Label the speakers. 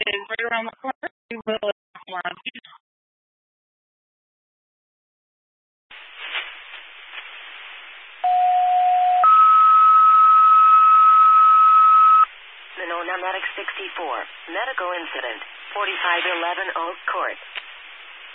Speaker 1: is right around the corner. We will more on
Speaker 2: Monona Medic 64. Medical incident. 4511 Oak Court.